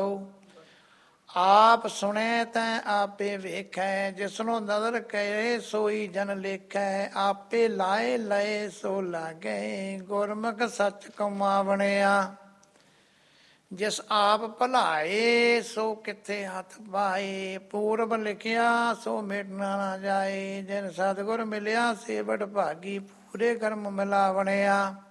ਰਹਾਉ। ਆਪ ਸੁਣੈ ਤੈਂ ਆਪੇ ਵੇਖੈ, ਜਿਸਨੂੰ ਨਦਰ ਕਰੇ ਸੋਈ ਜਨ ਲੇਖੈ। ਆਪੇ ਲਾਏ ਲਏ ਸੋ ਲਾਗੈ, ਗੁਰਮੁਖ ਸੱਚ ਕਮਾਵਣਿਆ। ਜਿਸ ਆਪ ਭਲਾਏ ਸੋ ਕਿੱਥੇ ਹੱਥ ਪਾਏ, ਪੂਰਬ ਲਿਖਿਆ ਸੋ ਮਿਟਣਾ ਨਾ ਜਾਏ। ਜਿਨ ਸਤਿਗੁਰ ਮਿਲਿਆ ਸੇ ਵਡਭਾਗੀ, ਪੂਰੇ ਕਰਮ ਮਿਲਾਵਣਿਆ।